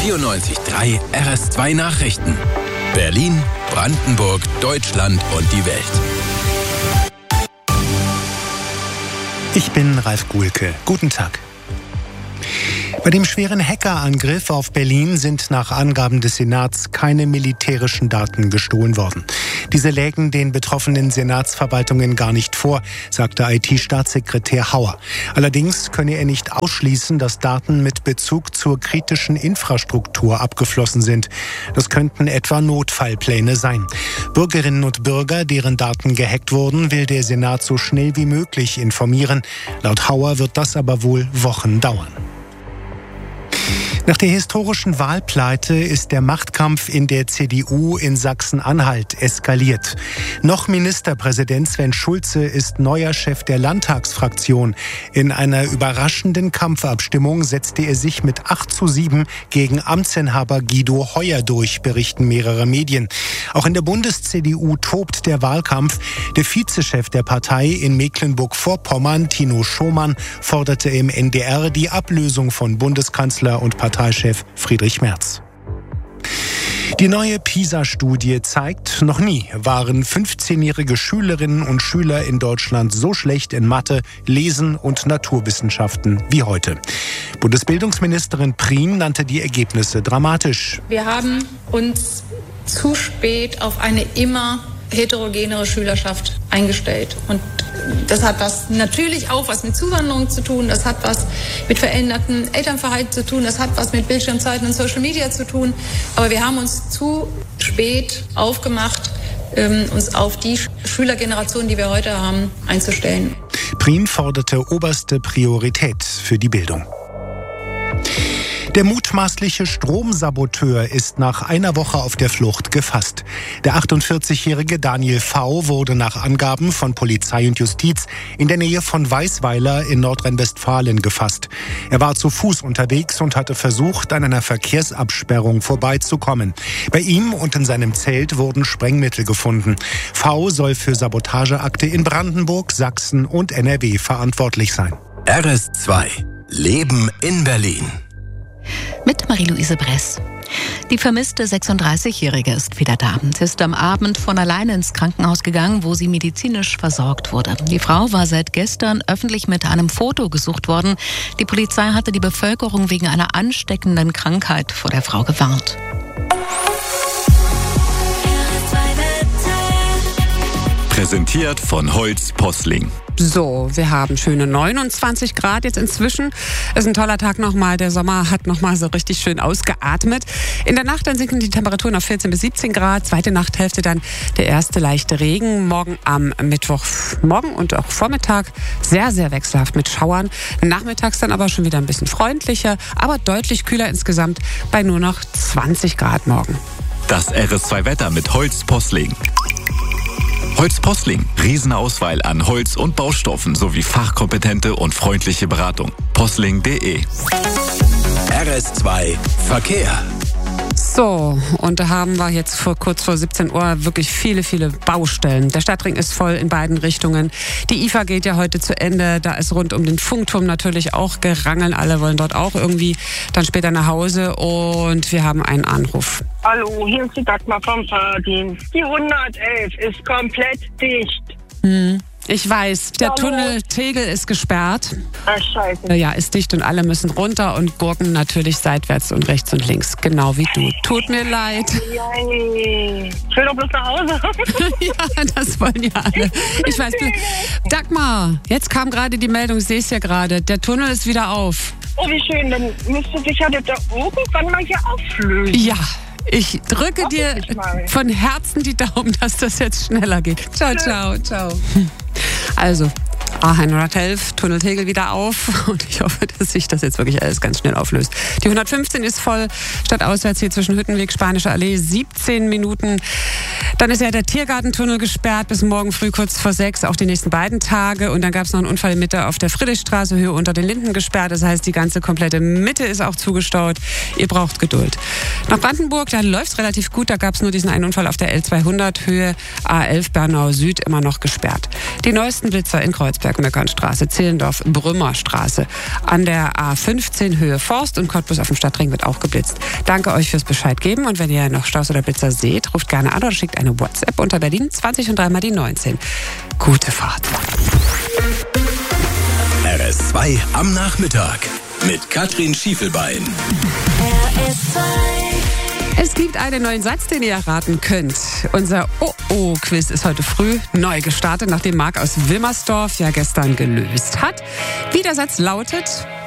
94.3 RS2 Nachrichten. Berlin, Brandenburg, Deutschland und die Welt. Ich bin Ralf Guhlke. Guten Tag. Bei dem schweren Hackerangriff auf Berlin sind nach Angaben des Senats keine militärischen Daten gestohlen worden. Diese lägen den betroffenen Senatsverwaltungen gar nicht vor, sagte IT-Staatssekretär Hauer. Allerdings könne er nicht ausschließen, dass Daten mit Bezug zur kritischen Infrastruktur abgeflossen sind. Das könnten etwa Notfallpläne sein. Bürgerinnen und Bürger, deren Daten gehackt wurden, will der Senat so schnell wie möglich informieren. Laut Hauer wird das aber wohl Wochen dauern. Nach der historischen Wahlpleite ist der Machtkampf in der CDU in Sachsen-Anhalt eskaliert. Noch Ministerpräsident Sven Schulze ist neuer Chef der Landtagsfraktion. In einer überraschenden Kampfabstimmung setzte er sich mit 8:7 gegen Amtsinhaber Guido Heuer durch, berichten mehrere Medien. Auch in der Bundes-CDU tobt der Wahlkampf. Der Vizechef der Partei in Mecklenburg-Vorpommern, Tino Schomann, forderte im NDR die Ablösung von Bundeskanzler und Parteichef Friedrich Merz. Die neue PISA-Studie zeigt, noch nie waren 15-jährige Schülerinnen und Schüler in Deutschland so schlecht in Mathe, Lesen und Naturwissenschaften wie heute. Bundesbildungsministerin Prien nannte die Ergebnisse dramatisch. Wir haben uns zu spät auf eine immer heterogenere Schülerschaft eingestellt. Und das hat natürlich auch was mit Zuwanderung zu tun, das hat was mit verändertem Elternverhalten zu tun, das hat was mit Bildschirmzeiten und Social Media zu tun. Aber wir haben uns zu spät aufgemacht, uns auf die Schülergeneration, die wir heute haben, einzustellen. Prien forderte oberste Priorität für die Bildung. Der mutmaßliche Stromsaboteur ist nach einer Woche auf der Flucht gefasst. Der 48-jährige Daniel V. wurde nach Angaben von Polizei und Justiz in der Nähe von Weisweiler in Nordrhein-Westfalen gefasst. Er war zu Fuß unterwegs und hatte versucht, an einer Verkehrsabsperrung vorbeizukommen. Bei ihm und in seinem Zelt wurden Sprengmittel gefunden. V. soll für Sabotageakte in Brandenburg, Sachsen und NRW verantwortlich sein. RS2 Leben in Berlin. Mit Marie-Louise Bress. Die vermisste 36-Jährige ist wieder da. Sie ist am Abend von alleine ins Krankenhaus gegangen, wo sie medizinisch versorgt wurde. Die Frau war seit gestern öffentlich mit einem Foto gesucht worden. Die Polizei hatte die Bevölkerung wegen einer ansteckenden Krankheit vor der Frau gewarnt. Präsentiert von Holz Posling. So, wir haben schöne 29 Grad jetzt inzwischen. Ist ein toller Tag nochmal. Der Sommer hat nochmal so richtig schön ausgeatmet. In der Nacht dann sinken die Temperaturen auf 14 bis 17 Grad. Zweite Nachthälfte dann der erste leichte Regen. Morgen am Mittwochmorgen und auch Vormittag sehr, sehr wechselhaft mit Schauern. Nachmittags dann aber schon wieder ein bisschen freundlicher, aber deutlich kühler insgesamt bei nur noch 20 Grad morgen. Das RS2 Wetter mit Holz Posling. Holz Posling. Riesenauswahl an Holz und Baustoffen sowie fachkompetente und freundliche Beratung. Posling.de. RS2 Verkehr. So, und da haben wir jetzt kurz vor 17 Uhr wirklich viele, viele Baustellen. Der Stadtring ist voll in beiden Richtungen. Die IFA geht ja heute zu Ende. Da ist rund um den Funkturm natürlich auch Gerangel. Alle wollen dort auch irgendwie dann später nach Hause. Und wir haben einen Anruf. Hallo, hier ist die Dagmar vom Fahrdienst. Die 111 ist komplett dicht. Ich weiß, der Tunnel Tegel ist gesperrt. Ach, scheiße. Ja, ist dicht und alle müssen runter und gurken natürlich seitwärts und rechts und links. Genau wie du. Tut mir leid. Ich will doch bloß nach Hause. Ja, das wollen ja alle. Ich weiß. Dagmar, jetzt kam gerade die Meldung, ich sehe es ja gerade. Der Tunnel ist wieder auf. Oh, wie schön. Dann müsste sich ja da irgendwann mal hier auflösen. Ja. Ich drücke dir von Herzen die Daumen, dass das jetzt schneller geht. Ciao, ciao, ciao. Also, A111, Tunnel Tegel wieder auf und ich hoffe, dass sich das jetzt wirklich alles ganz schnell auflöst. Die 115 ist voll, stadtauswärts hier zwischen Hüttenweg, Spanische Allee, 17 Minuten. Dann ist ja der Tiergartentunnel gesperrt bis morgen früh kurz vor 6, auch die nächsten beiden Tage. Und dann gab es noch einen Unfall in Mitte auf der Friedrichstraße, Höhe unter den Linden gesperrt. Das heißt, die ganze komplette Mitte ist auch zugestaut. Ihr braucht Geduld. Nach Brandenburg, da läuft es relativ gut. Da gab es nur diesen einen Unfall auf der L200 Höhe A11 Bernau Süd, immer noch gesperrt. Die neuesten Blitzer in Kreuzberg, Möckernstraße, Zehlendorf, Brümmerstraße. An der A15 Höhe Forst und Cottbus auf dem Stadtring wird auch geblitzt. Danke euch fürs Bescheid geben. Und wenn ihr noch Staus oder Blitzer seht, ruft gerne an oder schickt eine WhatsApp unter Berlin 20 und 3 mal die 19. Gute Fahrt. RS2 am Nachmittag mit Katrin Schiefelbein. Es gibt einen neuen Satz, den ihr erraten könnt. Unser Oh-Oh-Quiz ist heute früh neu gestartet, nachdem Marc aus Wilmersdorf ja gestern gelöst hat. Wie der Satz lautet: